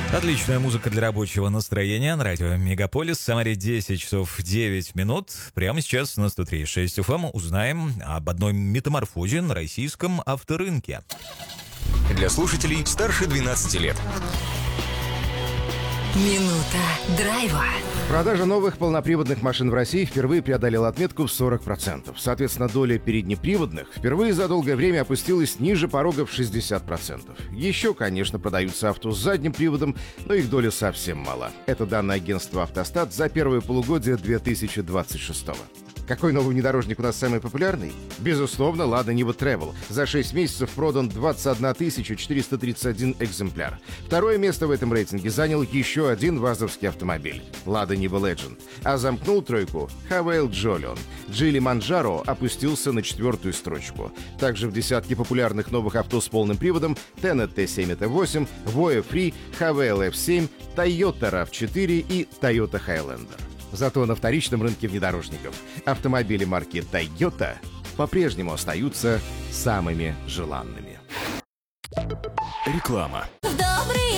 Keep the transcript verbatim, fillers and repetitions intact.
Отличная музыка для рабочего настроения на радио Мегаполис. В Самаре десять часов девять минут. Прямо сейчас на сто три и шесть эф эм узнаем об одной метаморфозе на российском авторынке. Для слушателей старше двенадцати лет. Минута драйва. Продажа новых полноприводных машин в России впервые преодолела отметку в сорок процентов. Соответственно, доля переднеприводных впервые за долгое время опустилась ниже порога в шестьдесят процентов. Еще, конечно, продаются авто с задним приводом, но их доля совсем мала. Это данные агентства «Автостат» за первое полугодие две тысячи двадцать шестого. Какой новый внедорожник у нас самый популярный? Безусловно, Lada Niva Travel. За шесть месяцев продан двадцать одна тысяча четыреста тридцать один экземпляр. Второе место в этом рейтинге занял еще один вазовский автомобиль – Lada Niva Legend. А замкнул тройку Havail Jolion. Geely Manjaro опустился на четвертую строчку. Также в десятке популярных новых авто с полным приводом Tennet ти семь и ти восемь, Voya Free, Havail эф семь, Toyota рав четыре и Toyota Highlander. Зато на вторичном рынке внедорожников автомобили марки Toyota по-прежнему остаются самыми желанными. Реклама. В добрые